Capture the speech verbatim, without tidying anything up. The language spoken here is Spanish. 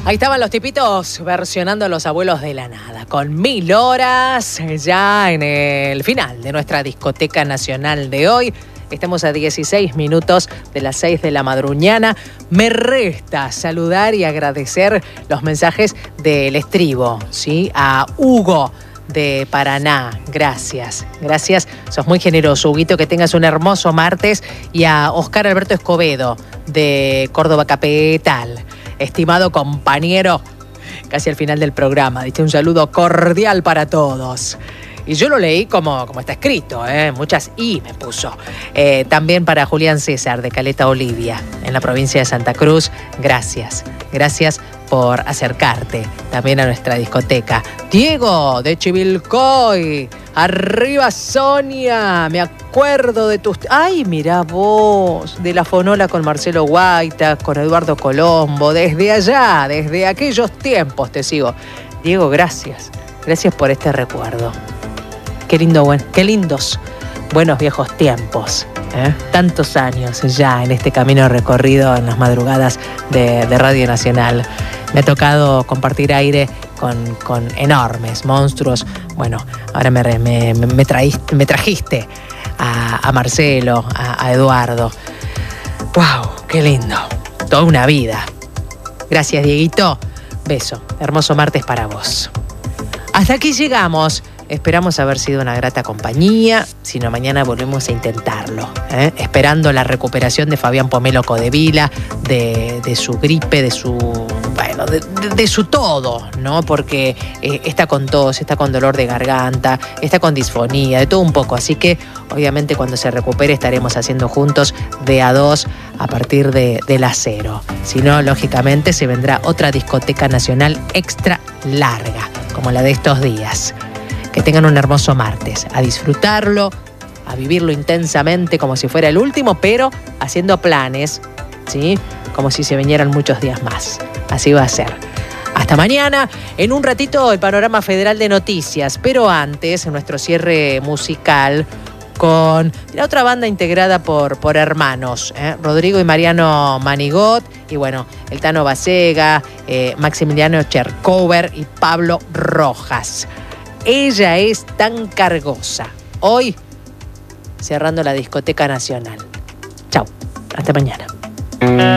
Ahí estaban los tipitos versionando a Los Abuelos de la Nada, con Mil Horas, ya en el final de nuestra discoteca nacional de hoy. Estamos a dieciséis minutos de las seis de la madruñana. Me resta saludar y agradecer los mensajes del estribo, ¿sí? A Hugo de Paraná, gracias, gracias, sos muy generoso, Huguito, que tengas un hermoso martes. Y a Oscar Alberto Escobedo de Córdoba Capital, estimado compañero, casi al final del programa, diste un saludo cordial para todos. Y yo lo leí como, como está escrito, ¿eh? Muchas I me puso. Eh, también para Julián César de Caleta Olivia, en la provincia de Santa Cruz, gracias, gracias por acercarte también a nuestra discoteca. Diego de Chivilcoy, arriba Sonia, me acuerdo de tus... Ay, mirá vos, de la Fonola con Marcelo Guaita, con Eduardo Colombo, desde allá, desde aquellos tiempos te sigo. Diego, gracias, gracias por este recuerdo. Qué lindo, buen, qué lindos, buenos viejos tiempos, ¿eh? Tantos años ya en este camino recorrido en las madrugadas de, de Radio Nacional. Me ha tocado compartir aire con, con enormes monstruos. Bueno, ahora me, me, me, traíste, me trajiste a, a Marcelo, a, a Eduardo. ¡Wow! ¡Qué lindo! Toda una vida. Gracias, Dieguito. Beso. Hermoso martes para vos. Hasta aquí llegamos. Esperamos haber sido una grata compañía, si no mañana volvemos a intentarlo, ¿eh? Esperando la recuperación de Fabián Pomelo Codevila, de, de su gripe, de su, bueno, de, de, de su todo, ¿no? Porque eh, está con tos, está con dolor de garganta, está con disfonía, de todo un poco. Así que, obviamente, cuando se recupere estaremos haciendo juntos de a dos a partir de, de las cero. Si no, lógicamente, se vendrá otra discoteca nacional extra larga, como la de estos días. Que tengan un hermoso martes, a disfrutarlo, a vivirlo intensamente como si fuera el último, pero haciendo planes, ¿sí? Como si se vinieran muchos días más. Así va a ser. Hasta mañana, en un ratito el panorama federal de noticias, pero antes nuestro cierre musical con la otra banda integrada por, por hermanos, ¿eh? Rodrigo y Mariano Manigot, y bueno, el Tano Basega, eh, Maximiliano Chercover y Pablo Rojas. Ella es tan cargosa. Hoy, cerrando la discoteca nacional. Chau, hasta mañana.